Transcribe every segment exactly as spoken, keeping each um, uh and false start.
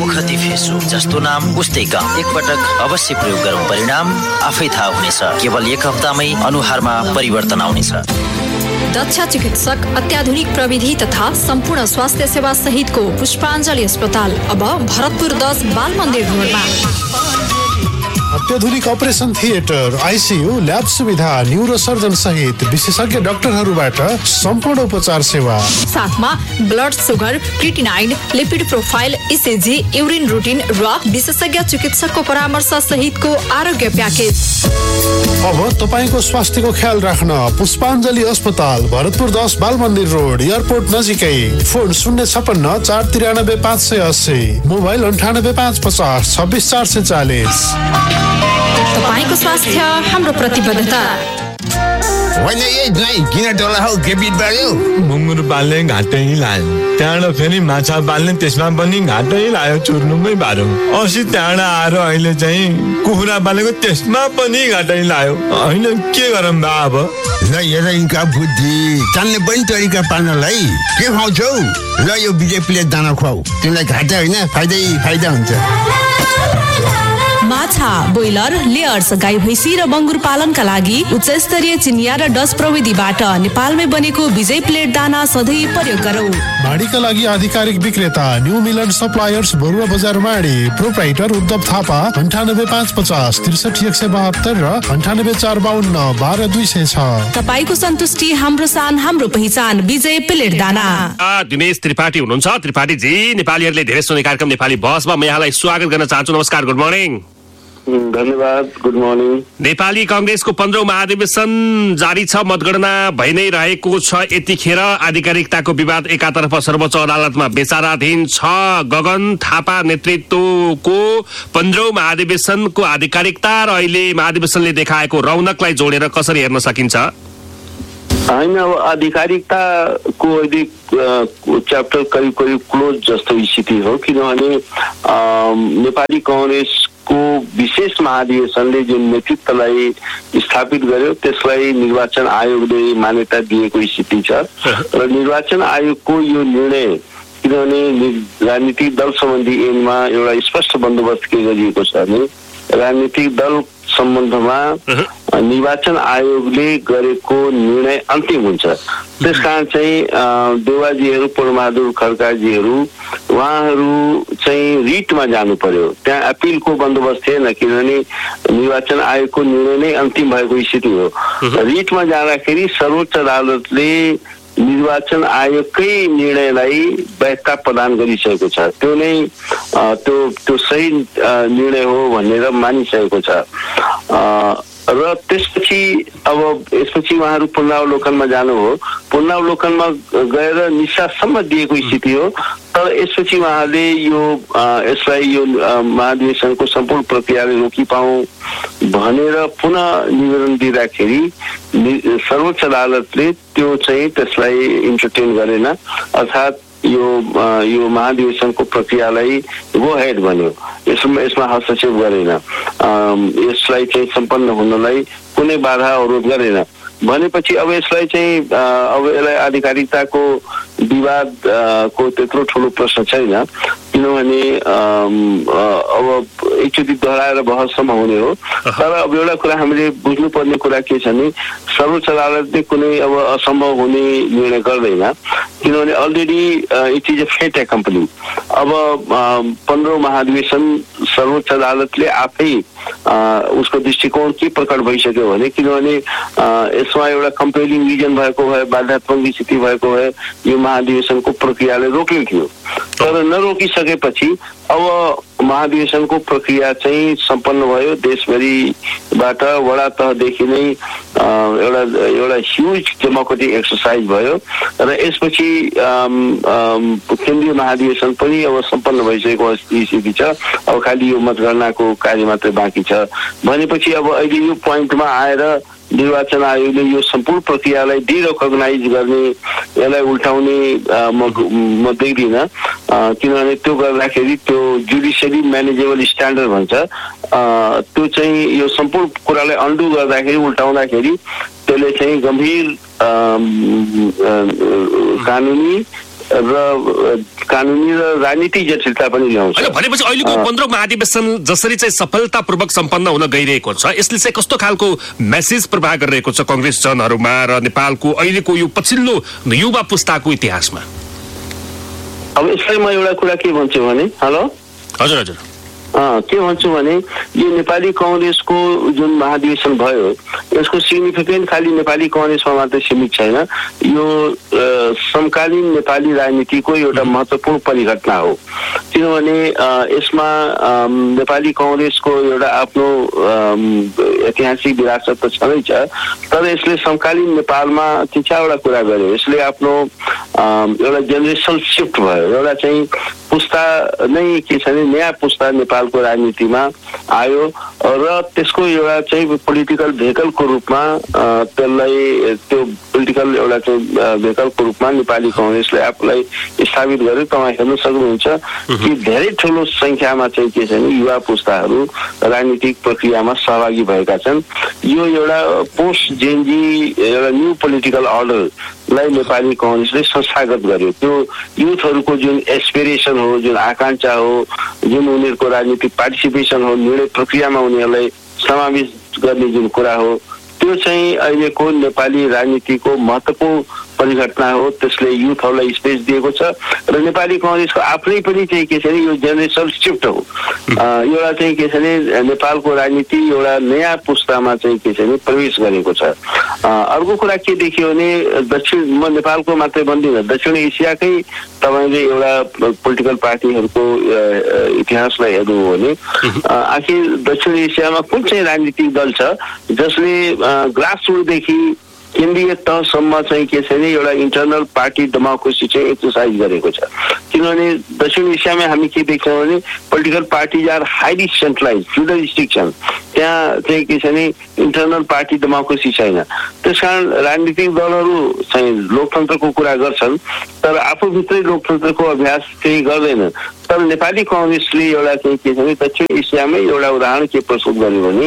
मुखती फेसो जस्तो नाम उस्तै काम एकपटक अवश्य प्रयोग गरौँ, परिणाम आफै थाहा हुनेछ। केवल एक हप्तामै अनुहारमा परिवर्तन आउनेछ। दक्ष चिकित्सक, अत्याधुनिक प्रविधि तथा सम्पूर्ण स्वास्थ्य सेवा सहितको पुष्पाञ्जली अस्पताल अब भरतपुर दस बाल मन्दिर रोडमा। अत्याधुनिक अपरेसन थिएटर, आइसियू, ल्याब सुविधा, न्युरोसर्जन सहित विशेषज्ञ डाक्टरहरूबाट सम्पूर्ण उपचार सेवा। साथमा blood sugar, creatinine, lipid profile, ECG, urine routine र विशेषज्ञ चिकित्सकको परामर्श सहितको आरोग्य प्याकेज। अब तपाईको स्वास्थ्यको ख्याल राख्न पुष्पाञ्जली अस्पताल, भरतपुर दस बाल मन्दिर रोड, एयरपोर्ट नजिकै। फोन शून्य छपन्न चार तिरानब्बे पाँच सय अस्सी, मोबाइल अन्ठानब्बे पाँच पचास छब्बिस चार सय चालिस। तपाईको स्वास्थ्य हाम्रो प्रतिबद्धता। होइन यही नै किन टोला हौ के बिट बाल्यो? मुङ्गुर बाल्ने घाटै लायो, त्यहाँबाट फेरि माछा बाल्ने त्यसमा पनि घाटै लायो, चुर्नुमै बाह्रो। अस्ति त्यहाँबाट आएर अहिले चाहिँ कुखुरा बालेको त्यसमा पनि घाटै लायो। होइन के गरौँ बा अब? ल हेर यिनका बुद्धि जान्ने पनि तरिका पार्नलाई के खुवाउँछौ? ल यो बिजेपीले दाना खुवाऊ, तिमीलाई घाटा होइन फाइदै फाइदा हुन्छ। माछा, ब्रोइलर, लेयर्स, गाई भैँसी र बङ्गुर पालनका लागि उच्च स्तरीय चिनिया र डच प्रविधिबाट नेपालमै बनेको विजय प्लेट दाना सधैँ प्रयोग गरौँ। माडीका लागि आधिकारिक विक्रेता न्यू मिलन सप्लायर्स, बरुवा बजार माडी। प्रोप्राइटर उद्धव थापा, अन्ठानब्बे पाँच पचास त्रिसठी एक सय बहत्तर र अन्ठानब्बे चार बाहन्न बाह्र दुई सय छ। तपाईँको सन्तुष्टि हाम्रो सान, हाम्रो पहिचान, विजय प्लेट दाना। दिनेश त्रिपाठी हुनुहुन्छ। त्रिपाठी जी, नेपालीहरूले धेरै सुन्ने कार्यक्रम नेपाली बसमा म यहाँलाई स्वागत गर्न चाहन्छु। नमस्कार, गुड मर्निङ। धन्यवाद, गुड मर्निङ। नेपाली कांग्रेसको पन्ध्रौं महाधिवेशन जारी छ, मतगणना भइ नै रहेको छ। यतिखेर आधिकारिकताको विवाद एकातर्फ सर्वोच्च अदालतमा विचाराधीन छ। गगन थापा नेतृत्वको पन्ध्रौं महाधिवेशनको आधिकारिकता र अहिले महाधिवेशनले देखाएको रौनकलाई जोडेर कसरी हेर्न सकिन्छ? होइन, अब आधिकारिकताको अहिले च्याप्टर करिब करिब क्लोज जस्तो स्थिति हो, किनभने नेपाली कांग्रेस को विशेष महाधिवेशनले जुन नेतृत्वलाई स्थापित गर्यो त्यसलाई निर्वाचन आयोगले मान्यता दिएको स्थिति छ र निर्वाचन आयोगको यो निर्णय, किनभने राजनीतिक दल सम्बन्धी ऐनमा एउटा स्पष्ट बन्दोबस्त के गरिएको छ भने राजनीतिक दल सम्बन्धमा निर्वाचन आयोगले गरेको निर्णय अन्तिम हुन्छ। त्यसकारण चाहिँ देवाजीहरू, पूर्णबहादुर खड्काजीहरू उहाँहरू चाहिँ रिटमा जानु पर्यो। त्यहाँ अपिलको बन्दोबस्त थिएन, किनभने निर्वाचन आयोगको निर्णय नै अन्तिम भएको स्थिति हो। रिटमा जाँदाखेरि सर्वोच्च अदालतले निर्वाचन आयोगकै निर्णयलाई वैधता प्रदान गरिसकेको छ। त्यो नै त्यो त्यो सही निर्णय हो भनेर मानिसकेको छ र त्यसपछि अब यसपछि उहाँहरू पुनरावलोकनमा जानु हो। पुनरावलोकनमा गएर निशासम्म दिएको स्थिति हो, तर यसपछि उहाँले यो यसलाई यो महाधिवेशनको सम्पूर्ण प्रक्रियाले रोकी पाऊँ भनेर पुनः निवेदन दिँदाखेरि सर्वोच्च अदालतले त्यो चाहिँ त्यसलाई इन्टरटेन गरेन, अर्थात् यो यो महाधिवेशनको प्रक्रियालाई गो हेड भन्यो। यसमा यसमा हस्तक्षेप गरेन, यसलाई चाहिँ सम्पन्न हुनलाई कुनै बाधा अवरोध गरेन भनेपछि अब यसलाई चाहिँ अब यसलाई आधिकारिकताको विवाद को त्यत्रो ठुलो प्रश्न छैन, किनभने अब एकचोटि दोहोऱ्याएर बहससम्म हुने हो। तर अब एउटा कुरा हामीले बुझ्नुपर्ने कुरा के छ भने सर्वोच्च अदालतले कुनै अब असम्भव हुने निर्णय गर्दैन, किनभने already it is a fate company. अब पन्ध्रौं महाधिवेशन सर्वोच्च अदालतले आफै उसको दृष्टिकोण के प्रकट भइसक्यो भने, किनभने यसमा एउटा कम्पेलिङ रिजन भएको भए, बाध्यात्मक स्थिति भएको भए यो महाधिवेशनको प्रक्रियाले रोक्यो थियो। तर नरोकिसकेपछि अब महाधिवेशनको प्रक्रिया चाहिँ सम्पन्न भयो। देशभरिबाट वडा तहदेखि नै एउटा एउटा ह्युज डेमोक्रेटिक एक्सर्साइज भयो र यसपछि केन्द्रीय महाधिवेशन पनि अब सम्पन्न भइसकेको स्थिति छ। अब खालि यो मतगणनाको कार्य मात्रै बाँकी छ भनेपछि अब अहिले यो पोइन्टमा आएर निर्वाचन आयोगले यो सम्पूर्ण प्रक्रियालाई डिरेकग्नाइज गर्ने, यसलाई उल्टाउने म देख्दिनँ, किनभने त्यो गर्दाखेरि त्यो जुडिसियरी म्यानेजेबल स्ट्यान्डर्ड भन्छ, त्यो चाहिँ यो सम्पूर्ण कुरालाई अन्डु गर्दाखेरि, उल्टाउँदाखेरि त्यसले चाहिँ गम्भीर कानुनी र कानुनी र राजनीतिक जटिलता पनि ल्याउँछ। भनेपछि अहिलेको पन्ध्रौं महाधिवेशन जसरी चाहिँ सफलतापूर्वक सम्पन्न हुन गइरहेको छ यसले चाहिँ कस्तो खालको मेसेज प्रवाह गरिरहेको छ कांग्रेस जनहरूमा र नेपालको अहिलेको यो पछिल्लो युवा पुस्ताको इतिहासमा? अब यसलाई म एउटा कुरा के भन्छु भने हेलो हजुर हजुर के भन्छु भने यो नेपाली कांग्रेसको जुन महाधिवेशन भयो यसको सिग्निफिकेन्ट खाली नेपाली कांग्रेसमा मात्र सीमित छैन, यो समकालीन नेपाली राजनीतिको एउटा महत्त्वपूर्ण परिघटना हो। किनभने यसमा नेपाली कांग्रेसको एउटा आफ्नो ऐतिहासिक विरासत त छँदैछ, तर यसले समकालीन नेपालमा के चारवटा कुरा गर्यो। यसले आफ्नो एउटा जेनेरेसनल शिफ्ट भयो, एउटा चाहिँ पुस्ता नै के छ भने नयाँ पुस्ता नेपालको राजनीतिमा आयो र त्यसको एउटा चाहिँ पोलिटिकल भेहिकलको रूपमा त्यसलाई त्यो पोलिटिकल एउटा चाहिँ भेहिकलको रूपमा नेपाली कांग्रेसले आफूलाई स्थापित गर्यो। तपाईँ हेर्न सक्नुहुन्छ कि धेरै ठुलो संख्यामा चाहिँ के छ भने युवा पुस्ताहरू राजनीतिक प्रक्रियामा सहभागी भएका छन्। यो एउटा पोस्ट जेनजी एउटा न्यू पोलिटिकल अर्डरलाई नेपाली कांग्रेसले संस्थागत गर्यो। त्यो युथहरूको जुन एस्पिरेसन हो, जुन आकांक्षा हो, जुन उनीहरूको राजनीतिक पार्टिसिपेसन हो, निर्णय प्रक्रियामा उनीहरूलाई समावेश गर्ने जुन कुरा हो, त्यो चाहिँ अहिलेको नेपाली राजनीतिको महत्त्वपूर्ण परिघटना हो। त्यसले युथहरूलाई स्पेस दिएको छ र नेपाली कांग्रेसको आफ्नै पनि चाहिँ के छ भने यो जेनेरेसनल शिफ्ट हो। एउटा चाहिँ के छ भने नेपालको राजनीति एउटा नयाँ पुस्तामा चाहिँ के छ भने प्रवेश गरेको छ। अर्को कुरा के देखियो भने दक्षिण म नेपालको मात्रै भन्दिनँ, दक्षिण एसियाकै तपाईँले एउटा पोलिटिकल पार्टीहरूको इतिहासलाई हेर्नु हो भने आखिर दक्षिण एसियामा कुन चाहिँ राजनीतिक दल छ जसले ग्रासरुटदेखि केन्द्रीय तहसम्म चाहिँ के छ भने एउटा इन्टरनल पार्टी डेमोक्रेसी चाहिँ एक्सरसाइज गरेको छ। किनभने दक्षिण एसियामा हामी के देख्छौँ भने political parties are highly centralise, फ्युडलिस्टिक छन्, त्यहाँ चाहिँ के छ भने इन्टरनल पार्टी डेमोक्रेसी छैन। त्यसकारण राजनीतिक दलहरू चाहिँ लोकतन्त्रको कुरा गर्छन् तर आफूभित्रै लोकतन्त्रको अभ्यास चाहिँ गर्दैन। तर नेपाली कांग्रेसले एउटा चाहिँ के छ भने दक्षिण एसियामै एउटा उदाहरण के प्रस्तुत गर्यो भने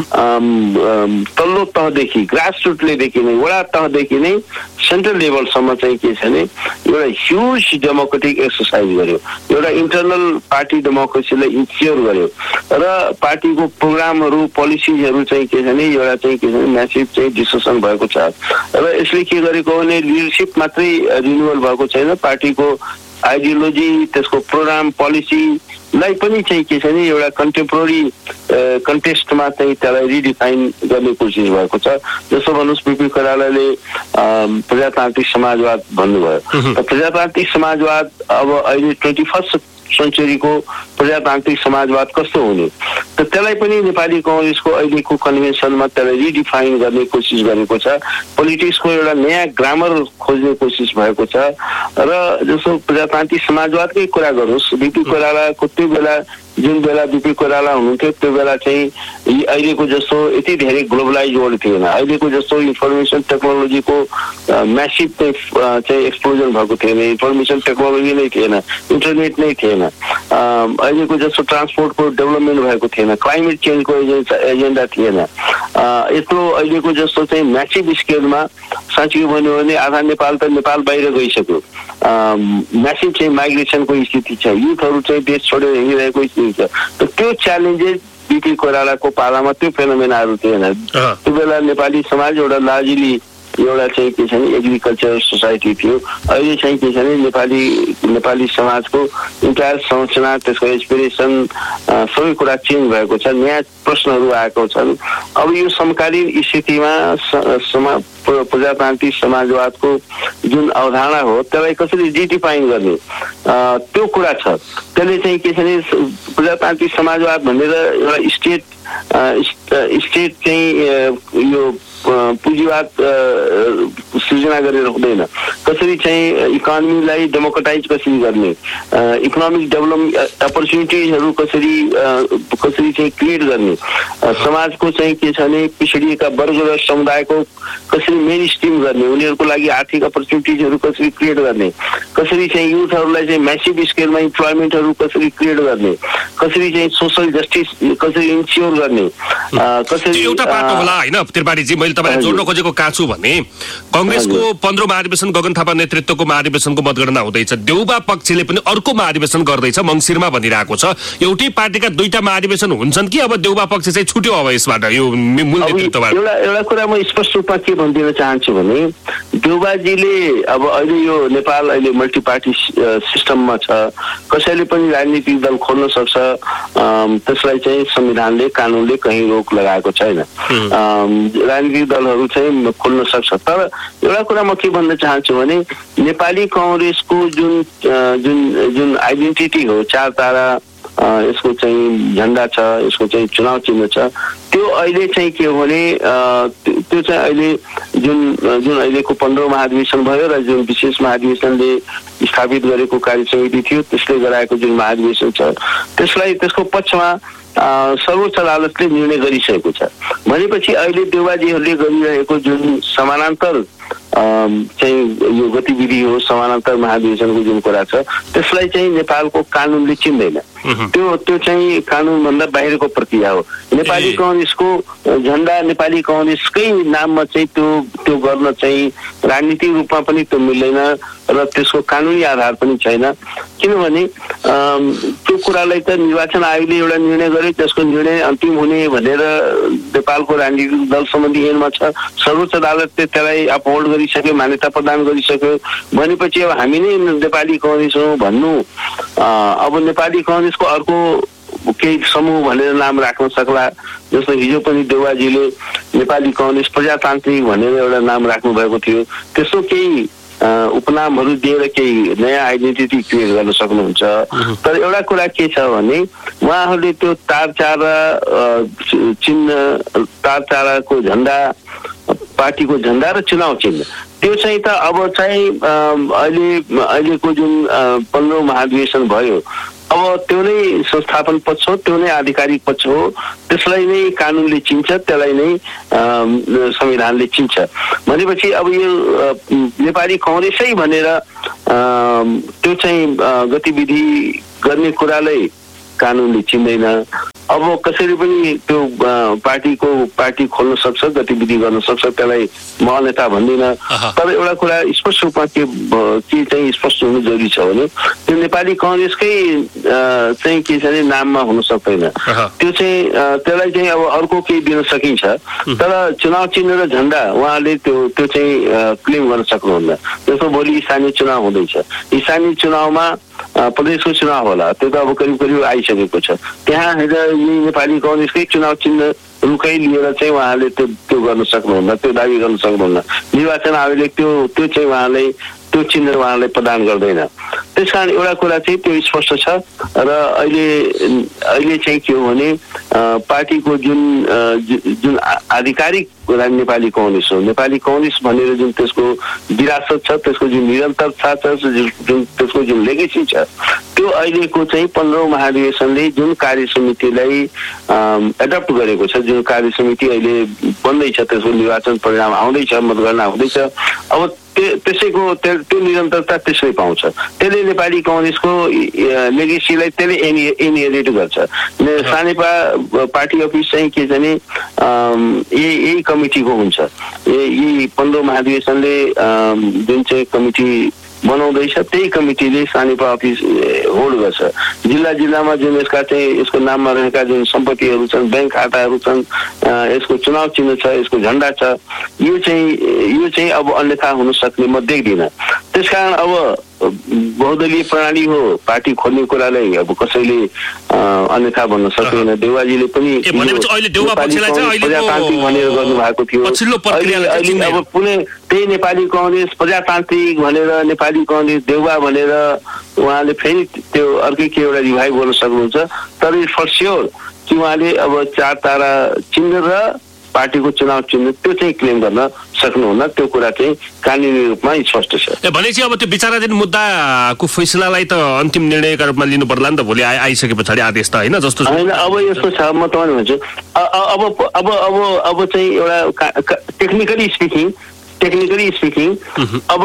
तल्लो तहदेखि ग्रासरुटलेदेखि नै वडा तहदेखि नै सेन्ट्रल लेभलसम्म चाहिँ के छ भने एउटा ह्युज डेमोक्रेटिक एक्सरसाइज गर्यो, एउटा इन्टरनल पार्टी डेमोक्रेसीलाई इन्स्योर गर्यो र पार्टीको प्रोग्रामहरू पोलिसीजहरू चाहिँ के छ भने एउटा चाहिँ के छ भने म्यासिभ चाहिँ डिस्कसन भएको छ र यसले के गरेको भने लिडरसिप मात्रै रिन्युअल भएको छैन, पार्टीको आइडियोलोजी त्यसको प्रोग्राम पोलिसीलाई पनि चाहिँ के छ भने एउटा कन्टेम्पोरेरी कन्टेस्टमा चाहिँ त्यसलाई रिडिफाइन गर्ने कोसिस भएको छ। जस्तो भन्नुहोस् बिपी कोइरालाले प्रजातान्त्रिक समाजवाद भन्नुभयो, प्रजातान्त्रिक समाजवाद अब अहिले ट्वेन्टी फर्स्ट सेन्चुरीको प्रजातान्त्रिक समाजवाद कस्तो हुने त त्यसलाई पनि नेपाली कांग्रेसको अहिलेको कन्भेन्सनमा त्यसलाई रिडिफाइन गर्ने कोसिस गरेको छ। पोलिटिक्सको एउटा नयाँ ग्रामर खोज्ने कोसिस भएको छ र जस्तो प्रजातान्त्रिक समाजवादकै कुरा गरोस्, बिपी कोइरालाको त्यो बेला जुन बेला बिपी कोइराला हुनुहुन्थ्यो त्यो बेला चाहिँ अहिलेको जस्तो यति धेरै ग्लोबलाइज वर्ल्ड थिएन, अहिलेको जस्तो इन्फर्मेसन टेक्नोलोजीको म्यासिभ चाहिँ एक्सप्लोजन भएको थिएन, इन्फर्मेसन टेक्नोलोजी नै थिएन, इन्टरनेट नै थिएन, अहिलेको जस्तो ट्रान्सपोर्टको डेभलपमेन्ट भएको थिएन, क्लाइमेट चेन्जको एजेन्डा थिएन, यत्रो अहिलेको जस्तो चाहिँ म्यासिभ स्केलमा साँच्चै भन्यो भने आधा नेपाल त नेपाल बाहिर गइसक्यो, म्यासिभ चाहिँ माइग्रेसनको स्थिति छ, युथहरू चाहिँ देश छोडेर हिँडिरहेको स्थिति छ। त त्यो च्यालेन्जेस बिपी कोइरालाको पालामा त्यो फेनोमेनाहरू थिएन। त्यो बेला नेपाली समाज एउटा लार्जली एउटा चाहिँ के छ भने एग्रिकल्चर सोसाइटी थियो। अहिले चाहिँ के छ भने नेपाली नेपाली समाजको इन्टायर संरचना त्यसको एस्पिरेसन सबै कुरा चेन्ज भएको छ, नयाँ प्रश्नहरू आएको छन्। अब यो समकालीन स्थितिमा समा प्रजातान्त्रिक समाजवादको जुन अवधारणा हो त्यसलाई कसरी डिडिफाइन गर्ने त्यो कुरा छ। त्यसले चाहिँ के छ भने प्रजातान्त्रिक समाजवाद भनेर एउटा स्टेट स्टेट चाहिँ यो पुँजीवाद सृजना गरेर हुँदैन, कसरी चाहिँ इकोनोमीलाई डेमोक्रेटाइज कसरी गर्ने, इकोनोमिक डेभलपमेन्ट अपर्च्युनिटिजहरू कसरी कसरी चाहिँ क्रिएट गर्ने, समाजको चाहिँ के छ भने पिछडिएका वर्ग र समुदायको कसरी मेन स्ट्रिम गर्ने, उनीहरूको लागि आर्थिक अपर्च्युनिटिजहरू कसरी क्रिएट गर्ने, कसरी चाहिँ युथहरूलाई चाहिँ म्यासिभ स्केलमा इम्प्लोइमेन्टहरू कसरी क्रिएट गर्ने, कसरी चाहिँ सोसल जस्टिस कसरी इन्स्योर गर्ने कसरी एउटा बाटो होला होइन त्रिपाठीजी मैले तपाईँलाई जोड्न खोजेको कहाँ छु भने कङ्ग्रेसको पन्ध्रौं महाधिवेशन गगन थापा नेतृत्वको महाधिवेशनको मतगणना हुँदैछ देउबा पक्षले पनि अर्को महाधिवेशन गर्दैछ मङ्सिरमा भनिरहेको छ एउटै पार्टीका दुईटा महाधिवेशन हुन्छन् कि अब देउबा पक्ष चाहिँ छुट्यो अब यसबाट यो मूल नेतृत्वबाट एउटा एउटा कुरा म स्पष्ट रूपमा के भनिदिन चाहन्छु भने देउबाजीले अब अहिले यो नेपाल अहिले मल्टी पार्टी सिस्टममा छ कसैले पनि राजनीतिक दल खोल्न सक्छ त्यसलाई चाहिँ संविधानले कानुनले कहीँ रोक लगाएको छैन राजनीतिक दलहरू चाहिँ खोल्न सक्छ तर एउटा कुरा म के भन्न चाहन्छु भने नेपाली कांग्रेसको जुन जुन जुन आइडेन्टिटी हो चार तारा यसको चाहिँ झण्डा छ यसको चाहिँ चुनाव चिन्ह छ त्यो अहिले चाहिँ के हो भने त्यो चाहिँ अहिले जुन जुन अहिलेको पन्ध्रौं महाधिवेशन भयो र जुन विशेष महाधिवेशनले स्थापित गरेको कार्य समिति थियो त्यसले गराएको जुन महाधिवेशन छ त्यसलाई त्यसको पक्षमा सर्वोच्च अदालतले निर्णय गरिसकेको छ भनेपछि अहिले देउबाजीहरूले गरिरहेको जुन समानान्तर चाहिँ यो गतिविधि हो समानान्तर महाधिवेशनको जुन कुरा छ त्यसलाई चाहिँ नेपालको कानुनले चिन्दैन त्यो त्यो चाहिँ कानुनभन्दा बाहिरको प्रक्रिया हो नेपाली कांग्रेसको झण्डा नेपाली कांग्रेसकै नाममा चाहिँ त्यो त्यो गर्न चाहिँ राजनीतिक रूपमा पनि त्यो मिल्दैन र त्यसको कानुनी आधार पनि छैन किनभने त्यो कुरालाई त निर्वाचन आयोगले एउटा निर्णय गरे त्यसको निर्णय अन्तिम हुने भनेर नेपालको राजनीतिक दल सम्बन्धी ऐनमा छ सर्वोच्च अदालतले त्यसलाई अपहोल्ड गरिसक्यो मान्यता प्रदान गरिसक्यो भनेपछि अब हामी नै नेपाली कांग्रेस हौँ भन्नु अब नेपाली कांग्रेसको अर्को केही समूह भनेर नाम राख्न सक्ला जस्तो हिजो पनि देउबाजीले नेपाली कांग्रेस प्रजातान्त्रिक भनेर एउटा नाम राख्नु भएको थियो त्यस्तो केही उपनामहरू दिएर केही नयाँ आइडेन्टिटी क्रिएट गर्न सक्नुहुन्छ तर एउटा कुरा के छ भने उहाँहरूले त्यो तार चारा चिन्ह तार चाराको झण्डा पार्टीको झण्डा र चुनाव चिन्ह त्यो चाहिँ त अब चाहिँ अहिले अहिलेको जुन पन्ध्रौं महाधिवेशन भयो अब त्यो नै संस्थापन पक्ष हो त्यो नै आधिकारिक पक्ष हो त्यसलाई नै कानुनले चिन्छ त्यसलाई नै संविधानले चिन्छ भनेपछि अब यो नेपाली कांग्रेसै भनेर त्यो चाहिँ गतिविधि गर्ने कुरालाई कानुनले चिन्दैन अब कसैले पनि त्यो पार्टीको पार्टी खोल्न सक्छ गतिविधि गर्न सक्छ त्यसलाई म अन्यथा भन्दिनँ तर एउटा कुरा स्पष्ट रूपमा के के चाहिँ स्पष्ट हुनु जरुरी छ भने त्यो नेपाली कांग्रेसकै चाहिँ के छ भने नाममा हुन सक्दैन त्यो चाहिँ त्यसलाई चाहिँ अब अर्को केही दिन सकिन्छ तर चुनाव चिन्ह र झण्डा उहाँले त्यो त्यो चाहिँ क्लेम गर्न सक्नुहुन्न जस्तो भोलि स्थानीय चुनाव हुँदैछ स्थानीय चुनावमा प्रदेशको चुनाव होला त्यो त अब करिब करिब आइसकेको छ त्यहाँ नेपाली कांग्रेसकै चुनाव चिन्ह रुखै लिएर चाहिँ उहाँले त्यो त्यो गर्न सक्नुहुन्न त्यो दावी गर्न सक्नुहुन्न निर्वाचन आयोगले त्यो त्यो चाहिँ उहाँले त्यो चिन्ह उहाँलाई प्रदान गर्दैन त्यसकारण एउटा कुरा चाहिँ त्यो स्पष्ट छ र अहिले अहिले चाहिँ के हो भने पार्टीको जुन जुन आधिकारिक नेपाली कांग्रेस हो नेपाली कांग्रेस भनेर जुन त्यसको विरासत छ त्यसको जुन निरन्तरता छ जुन त्यसको जुन लेगेसी छ त्यो अहिलेको चाहिँ पन्ध्रौं महाधिवेशनले जुन कार्य समितिलाई एडप्ट गरेको छ जुन कार्य समिति अहिले बन्दैछ त्यसको निर्वाचन परिणाम आउँदैछ मतगणना हुँदैछ अब त्यसैको त्यो निरन्तरता त्यसले पाउँछ त्यसले नेपाली कांग्रेसको लेगेसीलाई त्यसले इनहेरिट गर्छ सानेपा पार्टी अफिस चाहिँ के छ भने यही कमिटीको हुन्छ यही पन्ध्रौं महाधिवेशनले जुन चाहिँ कमिटी बनाउँदैछ त्यही कमिटीले सानेपा अफिस होल्ड गर्छ जिल्ला जिल्लामा जुन यसका चाहिँ यसको नाममा रहेका जुन सम्पत्तिहरू छन् बैंक खाताहरू छन् यसको चुनाव चिन्ह छ यसको झण्डा छ यो चाहिँ यो चाहिँ अब अन्यथा हुन सक्ने म देख्दिनँ त्यसकारण अब बहुदलीय प्रणाली हो पार्टी खोल्ने कुरालाई अब कसैले अन्यथा भन्न सक्दैन देउबाजीले पनि प्रजातान्त्रिक भनेर गर्नुभएको थियो अहिले अब पुनः त्यही नेपाली कांग्रेस प्रजातान्त्रिक भनेर नेपाली कांग्रेस देउबा भनेर उहाँले फेरि त्यो अर्कै के एउटा रिभाइभ गर्न सक्नुहुन्छ तर फर स्योर कि उहाँले अब चार तारा चिन्ह र पार्टीको चुनाव चिन्ह त्यो चाहिँ क्लेम गर्न सक्नुहुन्न त्यो कुरा चाहिँ कानुनी रूपमा स्पष्ट छ भनेपछि अब त्यो विचाराधीन मुद्दाको फैसलालाई त अन्तिम निर्णयका रूपमा लिनु पर्ला नि त भोलि आइसके पछाडि आदेश त होइन जस्तो होइन अब यस्तो छ म तपाईँलाई भन्छु अब अब अब अब चाहिँ एउटा टेक्निकली स्पिकिङ टेक्निकली स्पिकिङ अब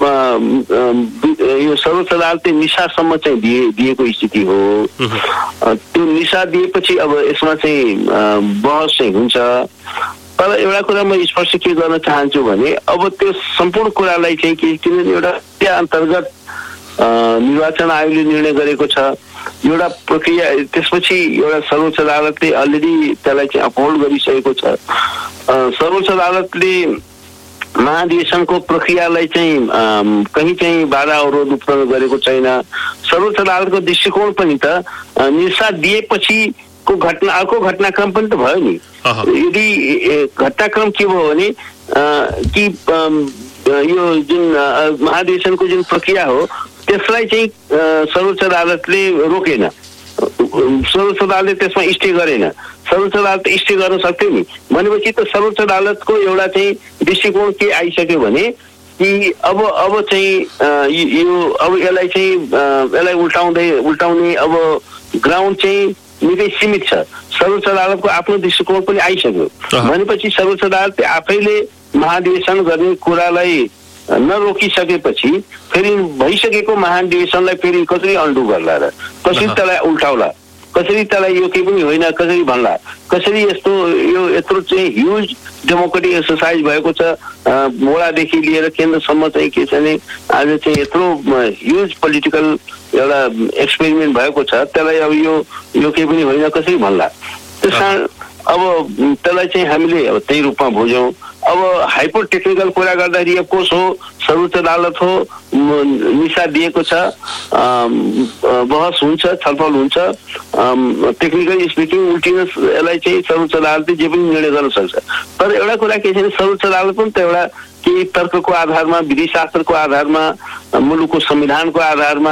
यो सर्वोच्च अदालतले निशासम्म चाहिँ दिए दिएको स्थिति हो। त्यो निशा दिएपछि अब यसमा चाहिँ बहस चाहिँ हुन्छ। तर एउटा कुरा म स्पष्ट के गर्न चाहन्छु भने अब त्यो सम्पूर्ण कुरालाई चाहिँ के किनभने एउटा त्या अन्तर्गत निर्वाचन आयोगले निर्णय गरेको छ एउटा प्रक्रिया, त्यसपछि एउटा सर्वोच्च अदालतले अलरेडी त्यसलाई चाहिँ अपहोल्ड गरिसकेको छ। सर्वोच्च अदालतले महाधिवेशनको प्रक्रियालाई चाहिँ कहीँ चाहिँ बाधा अवरोध उत्पन्न गरेको छैन। सर्वोच्च अदालतको दृष्टिकोण पनि त निशा दिएपछि को घटना अर्को घटनाक्रम पनि त भयो नि। यदि घटनाक्रम के भयो भने कि यो जुन महाधिवेशनको जुन प्रक्रिया हो त्यसलाई चाहिँ सर्वोच्च अदालतले रोकेन, सर्वोच्च अदालतले त्यसमा स्टे गरेन। सर्वोच्च अदालत स्टे गर्न सक्थ्यो नि भनेपछि त सर्वोच्च अदालतको एउटा चाहिँ दृष्टिकोण के आइसक्यो भने कि अब अब चाहिँ यो अब यसलाई चाहिँ यसलाई उल्टाउँदै उल्टाउने अब ग्राउन्ड चाहिँ निकै सीमित छ। सर्वोच्च अदालतको आफ्नो दृष्टिकोण पनि आइसक्यो भनेपछि सर्वोच्च अदालतले आफैले महाधिवेशन गर्ने कुरालाई नरोकिसकेपछि फेरि भइसकेको महाधिवेशनलाई फेरि कसरी अन्डु गर्ला र कसरी त्यसलाई उल्टाउला, कसरी त्यसलाई यो केही पनि होइन कसरी भन्ला, कसरी यस्तो यो यत्रो चाहिँ ह्युज डेमोक्रेटिक एक्सर्साइज भएको छ। मोडादेखि लिएर केन्द्रसम्म चाहिँ के छ भने आज चाहिँ यत्रो ह्युज पोलिटिकल एउटा एक्सपेरिमेन्ट भएको छ, त्यसलाई अब यो यो केही पनि होइन कसरी भन्ला। त्यस कारण अब त्यसलाई चाहिँ हामीले अब त्यही रूपमा बुझौँ। अब हाइपर टेक्निकल कुरा गर्दाखेरि अब कोस हो, सर्वोच्च अदालत हो, निशा दिएको छ, बहस हुन्छ, छलफल हुन्छ। टेक्निकली स्पिकिङ उल्टिनस यसलाई चाहिँ सर्वोच्च अदालतले जे पनि निर्णय गर्न सक्छ। तर एउटा कुरा के छ भने सर्वोच्च अदालत पनि त एउटा केही तर्कको आधारमा, विधिशास्त्रको आधारमा, मुलुकको संविधानको आधारमा,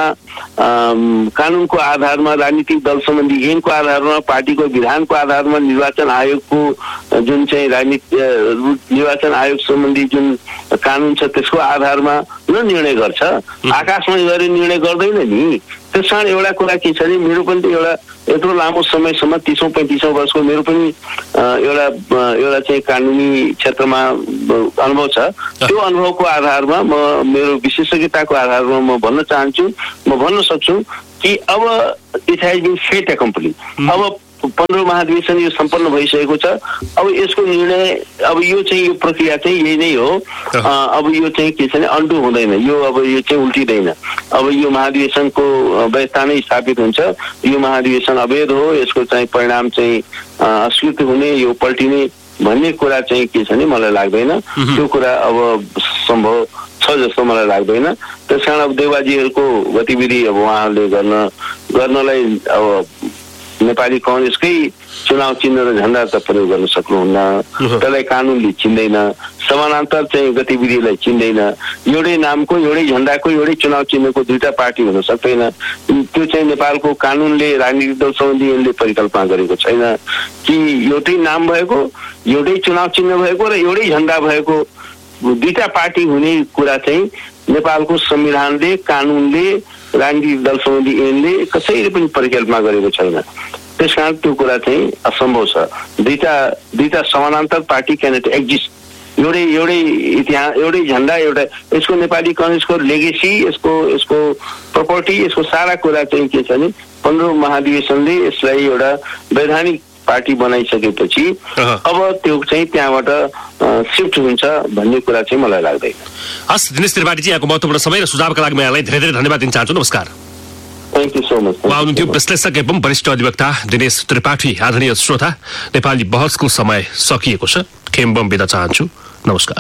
कानुनको आधारमा, राजनीतिक दल सम्बन्धी ऐनको आधारमा, पार्टीको विधानको आधारमा, निर्वाचन आयोगको जुन चाहिँ राजनीति निर्वाचन आयोग सम्बन्धी जुन कानुन छ त्यसको आधारमा न निर्णय गर्छ। आकाशमा गएर निर्णय गर्दैन नि। त्यस कारण एउटा कुरा के छ भने मेरो पनि एउटा यत्रो लामो समयसम्म तिसौँ पैँतिसौँ वर्षको मेरो पनि एउटा एउटा चाहिँ कानुनी क्षेत्रमा अनुभव छ। त्यो अनुभवको आधारमा म मेरो विशेषज्ञताको आधारमा म भन्न चाहन्छु, म भन्न सक्छु कि अब इट हेज बिन फेट एक्कम्प्लिट। अब पन्ध्र महाधिवेशन यो सम्पन्न भइसकेको छ। अब यसको निर्णय अब यो चाहिँ यो प्रक्रिया चाहिँ यही नै हो। अब यो चाहिँ के छ भने अन्डु हुँदैन, यो अब यो चाहिँ उल्टिँदैन। अब यो महाधिवेशनको व्यवस्था नै स्थापित हुन्छ। यो महाधिवेशन अवैध हो, यसको चाहिँ परिणाम चाहिँ अस्वीकृत हुने, यो पल्टिने भन्ने कुरा चाहिँ के छ भने मलाई लाग्दैन। त्यो कुरा अब सम्भव छ जस्तो मलाई लाग्दैन। त्यस कारण अब देवाजीहरूको गतिविधि अब उहाँहरूले गर्न गर्नलाई अब नेपाली कांग्रेसकै चुनाव चिन्ह र झण्डा त प्रयोग गर्न सक्नुहुन्न, त्यसलाई कानुनले चिन्दैन, समानान्तर चाहिँ गतिविधिलाई चिन्दैन। एउटै नामको, एउटै झण्डाको, एउटै चुनाव चिन्हको दुईटा पार्टी हुन सक्दैन। त्यो चाहिँ नेपालको कानुनले, राजनीतिक दल सम्बन्धी ऐनले परिकल्पना गरेको छैन कि एउटै नाम भएको, एउटै चुनाव चिन्ह भएको र एउटै झण्डा भएको दुईटा पार्टी हुने कुरा चाहिँ नेपालको संविधानले, कानुनले, राजनीतिक दल सम्बन्धी ऐनले कसैले पनि परिकल्पना गरेको छैन। त्यस कारण त्यो कुरा चाहिँ असम्भव छ। दुईटा दुईटा समानान्तर पार्टी क्यानट एक्जिस्ट। एउटै एउटै इतिहास, एउटै झण्डा, एउटा यसको नेपाली कांग्रेसको लेगेसी, यसको यसको प्रपर्टी, यसको सारा कुरा चाहिँ के छ भने पन्ध्र महाधिवेशनले यसलाई एउटा वैधानिक पार्टी बनाइसकेपछि अब त्यो चाहिँ त्यहाँबाट शिफ्ट हुन्छ भन्ने कुरा चाहिँ मलाई लाग्दैन। हस्, दिनेश त्रिपाठीजी, यहाँको महत्त्वपूर्ण समय र सुझावका लागि म यहाँलाई धेरै धेरै धन्यवाद दिन चाहन्छु। नमस्कार। Thank you so much. उहाँ हुनुहुन्थ्यो विश्लेषक एवं वरिष्ठ अधिवक्ता दिनेश त्रिपाठी। आदरणीय श्रोता, नेपाली बहसको समय सकिएको छ। खेम्बम बिदा चाहन्छु। नमस्कार।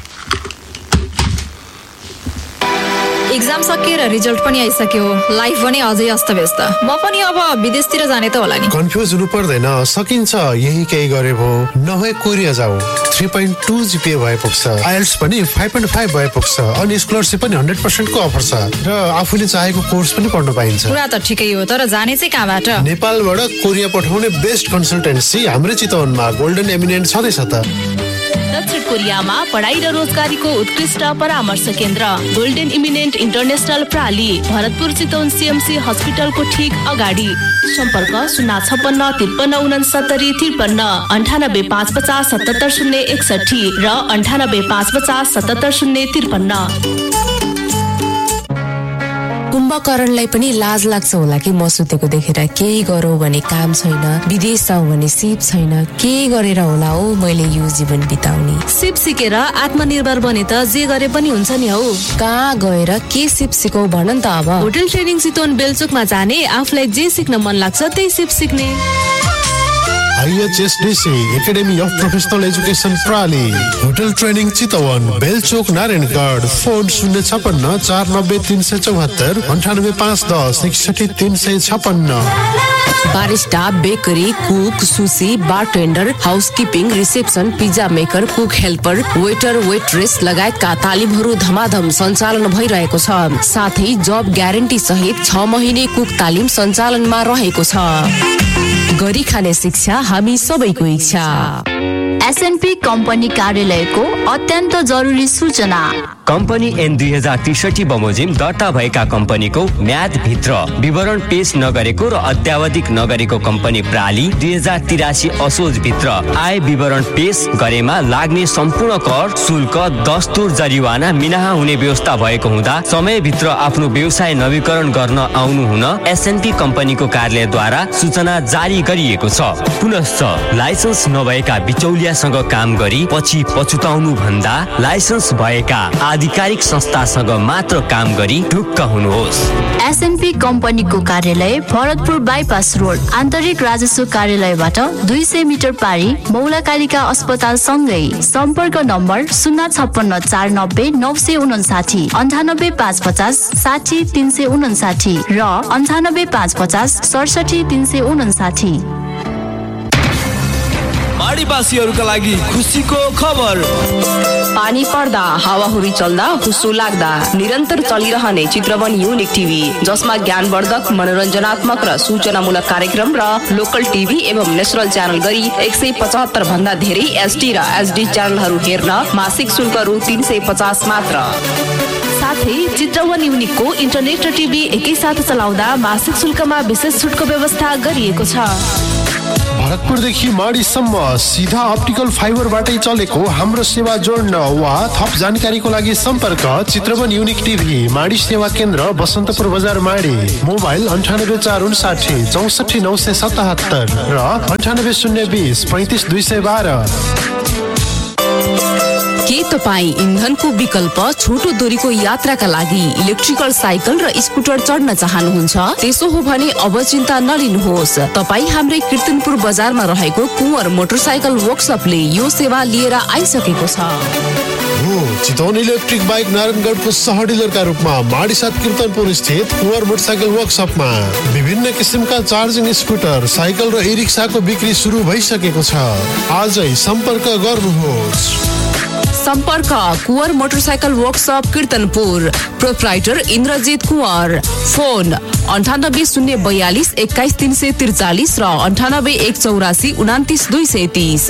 एक्जाम सकिएर रिजल्ट पनि आइसक्यो, लाइफ पनि अझै अस्तव्यस्त। म पनि अब विदेशतिर जाने त होला नि। कन्फ्युज हुनु पर्दैन, सकिन्छ। यही केही गरे भो, नभए कोरिया जाऊ। थ्री पोइन्ट टू जीपीए भए पुग्छ, आइएल्स पनि फाइभ पोइन्ट फाइभ भए पुग्छ, अनि स्कलरसिप पनि हन्ड्रेड पर्सेन्टको अफर छ र आफूले चाहेको कोर्स पनि पढ्न पाइन्छ। कुरा त ठिकै हो, तर जाने चाहिँ कहाँबाट? नेपालबाट कोरिया पठाउने बेस्ट कन्सल्टेन्सी हाम्रै चितवनमा गोल्डन एमिनेन्ट छँदैछ त। दक्षिण कोरियामा पढाइ र रोजगारीको उत्कृष्ट परामर्श केन्द्र golden eminent international प्राली, Bharatpur Chitwan CMC हस्पिटलको ठीक अगाडि। सम्पर्क शून्य छप्पन्न त्रिपन्न उनसत्तरी त्रिपन्न अन्ठानब्बे पाँच पचास सतहत्तर शून्य एकसठी र अन्ठानब्बे पाँच पचास सतहत्तर शून्य त्रिपन्न। कुम्भकर्णलाई पनि लाज लाग्छ होला कि म सुतेको देखेर। केही गरौँ भने काम छैन, विदेश जाउँ भने सिप छैन, के गरेर होला हो मैले यो जीवन बिताउने। सिप सिकेर आत्मनिर्भर बने त जे गरे पनि हुन्छ नि हौ। कहाँ गएर के सिप सिकौ भन नि त अब। होटल ट्रेनिङ चितवन बेलचोकमा जाने, आफूलाई जे सिक्न मन लाग्छ त्यही सिप सिक्ने। आइएचएसडीसी academy of professional education प्राली, hotel training Chitwan बेलचोक Narayangarh. Phone शून्य छपन्न चार नब्बे तीन सय चौहत्तर अन्ठानब्बे पाँच दस एकसठी तीन सय छपन्न। बारिस्टा, बेकरी, कुक, सुसी, bartender, housekeeping, reception, pizza maker, cook helper, waiter, waitress लगायतका तालिमहरू धमाधम सञ्चालन भइरहेको छ। साथै जब ग्यारेन्टी सहित छ महिने कुक तालिम सञ्चालनमा रहेको छ। गरी खाने शिक्षा हामी सबैको इच्छा। एसएनपी कम्पनी कार्यालयको अत्यन्त जरुरी सूचना। कम्पनी एन दुई हजार त्रिसठी बमोजिम दर्ता भएका कम्पनीको म्याद भित्र विवरण पेश नगरेको र अत्यावधिक नगरेको कम्पनी प्राली दुई हजार तिरासी असोज भित्र आय विवरण पेश गरेमा लाग्ने सम्पूर्ण कर, शुल्क, दस्तुर, जरिवाना मिनाहा हुने व्यवस्था भएको हुँदा समयभित्र आफ्नो व्यवसाय नवीकरण गर्न आउनु हुन एसएनपी कम्पनीको कार्यालयद्वारा सूचना जारी गरिएको छ। पुनश्च लाइसेन्स नभएका बिचौलियासँग काम गरी पछि पछुताउनु भन्दा लाइसेन्स भएका आधिकारिक संस्थासँग मात्र काम गरी ढुक्क हुनुहोस्। एसएनपी कम्पनीको कार्यालय भरतपुर बाइपास रोड, आन्तरिक राजस्व कार्यालयबाट दुई सय मिटर पारी मौलाकालिका अस्पताल सँगै। सम्पर्क नम्बर शून्य छप्पन्न चार नब्बे नौ सय उनासाठी अन्ठानब्बे पाँच पचास साठी तीन सय उनासाठी र अन्ठानब्बे पाँच पचास सडसठी तीन सय उनासाठी। माडीवासीहरूका लागि खुसीको खबर। पानी पर्दा, हावाहुरी चल्दा, हुस्सो लाग्दा निरन्तर चलिरहने चित्रवन युनिक टिभी, जसमा ज्ञानवर्धक, मनोरञ्जनात्मक र सूचनामूलक कार्यक्रम र लोकल टिभी एवं नेसनल च्यानल गरी एक सय पचहत्तर भन्दा धेरै एसडी र एसडी च्यानलहरू हेर्न मासिक शुल्क रु तीन सय पचास मात्र। साथै चित्रवन युनिकको इन्टरनेट र टिभी एकैसाथ चलाउँदा मासिक शुल्कमा विशेष छुटको व्यवस्था गरिएको छ। भरतपुरदेखि माडीसम्म सिधा अप्टिकल फाइबरबाटै चलेको हाम्रो सेवा जोड्न वा थप जानकारीको लागि सम्पर्क चित्रवन युनिक टिभी, माडी सेवा केन्द्र, बसन्तपुर बजार, माडी। मोबाइल अन्ठानब्बे चार उन्साठी चौसठी नौ सय सतहत्तर र अन्ठानब्बे शून्य बिस पैँतिस दुई सय बाह्र। के तपाईँ इन्धनको विकल्प छोटो दूरीको यात्राका लागि इलेक्ट्रिकल साइकल र स्कुटर चढ्न चाहनुहुन्छ? त्यसो हो भने अब चिन्ता नलिनुहोस्। तपाईँ हाम्रै कीर्तनपुर बजारमा रहेको कुँवर मोटरसाइकल वर्कसपले यो सेवा लिएर आइसकेको छ। हो, चितवन इलेक्ट्रिक बाइक नारायणगढको सह डिलरका रूपमा माडी सात कीर्तनपुर स्थित कुँवर मोटरसाइकल वर्कसपमा विभिन्न किसिमका चार्जिङ स्कुटर, साइकल र ई रिक्साको बिक्री सुरु भइसकेको छ। आजै सम्पर्क गर्नुहोस्। सम्पर्क Kunwar motorcycle workshop कीर्तनपुर, proprietor Indrajit Kunwar. Phone अन्ठानब्बे शून्य बयालिस एक्काइस तीन सय त्रिचालिस र अन्ठानब्बे एक चौरासी उनातिस दुई सय तीस।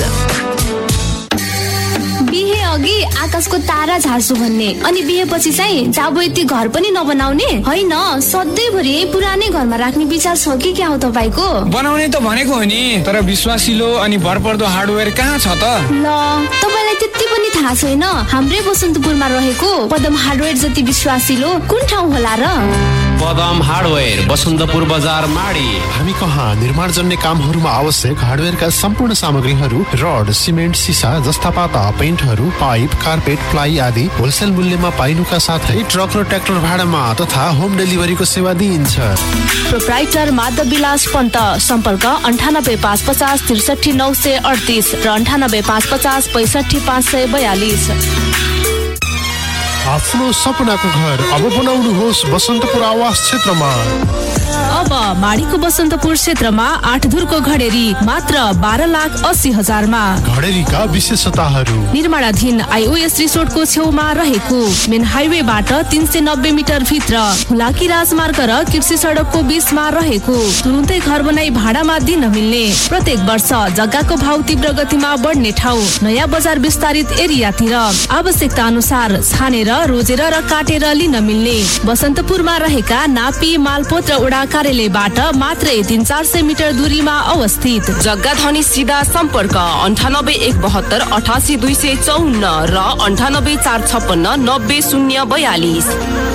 बिहे अघि आकाशको तारा झार्छु भन्ने, अनि बिहेपछि चाहिँ जाबो यति घर पनि नबनाउने होइन, सधैँभरि पुरानै घरमा राख्ने विचार छ कि क्या हो तपाईँको? बनाउने त भनेको हो नि, तर विश्वासिलो अनि भरपर्दो हार्डवेयर कहाँ छ त? ल, तपाईँलाई त्यति पनि थाहा छैन? हाम्रै बसन्तपुरमा रहेको पदम हार्डवेयर जति विश्वासिलो कुन ठाउँ होला र? पदम हार्डवेयर, बसन्तपुर बजार, माडी। हामी कहाँ निर्माण जन्य कामहरूमा आवश्यक हार्डवेयरका सम्पूर्ण सामग्रीहरू, रड, सिमेन्ट, सिसा, जस्ता पाता, पेन्टहरू, पाइप, कार्पेट, प्लाई आदि होलसेल मूल्यमा पाइनुका साथै ट्रक र ट्र्याक्टर भाडामा तथा होम डेलिभरीको सेवा दिइन्छ। प्रोप्राइटर माधव विलास पन्त। सम्पर्क अन्ठानब्बे पाँच पचास त्रिसठी नौ सय अडतिस र अन्ठानब्बे पाँच पचास पैसठी पाँच सय बयालिस। आफ्नो सपनाको घर अब बनाउनुहोस् बसन्तपुर आवास क्षेत्रमा। अब माडीको बसन्तपुर क्षेत्रमा आठ धुरको घडेरी मात्र बाह्र लाख अस्सी हजारमा। घडेरीका विशेषताहरू निर्माणाधीन आइओएस रिसोर्टको छेउमा रहेको मेन हाइवेबाट तीन सय नब्बे मिटर भित्र हुलाकी राजमार्ग र कृषि सडकको बीचमा रहेको तुरुन्तै घर बनाई भाडामा दिन मिल्ने प्रत्येक वर्ष जग्गाको भाउ तीव्र गतिमा बढ्ने ठाउँ नयाँ बजार विस्तारित एरियातिर आवश्यकता अनुसार छानेर रोजेर र काटेर लिन मिल्ने बसन्तपुरमा रहेका नापी मालपोत र वडा कार्यालयबाट मात्रै तीन चार सय मिटर दूरीमा अवस्थित। जग्गा धनी सिधा सम्पर्क अन्ठानब्बे एक बहत्तर अठासी दुई सय चौन्न र अन्ठानब्बे चार छप्पन्न नब्बे शून्य बयालिस।